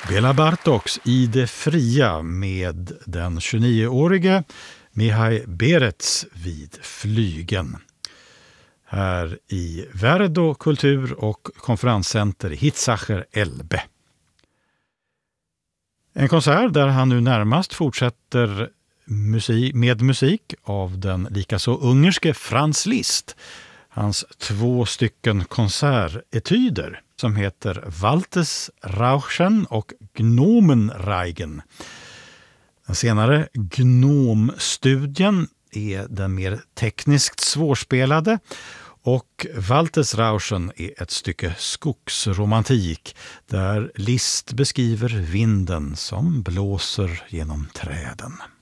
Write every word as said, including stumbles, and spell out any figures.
Bela Bartoks I det fria med den tjugonioårige Mihai Berets vid flygen. Här i Verdo kultur- och konferenscenter i Hitzacher Elbe. En konsert där han nu närmast fortsätter musik, med musik av den likaså ungerske Franz Liszt. Hans två stycken konsertetyder som heter Waltes Rauschen och Gnomenreigen. Den senare, Gnomstudien, är den mer tekniskt svårspelade och Waltes Rauschen är ett stycke skogsromantik där Liszt beskriver vinden som blåser genom träden.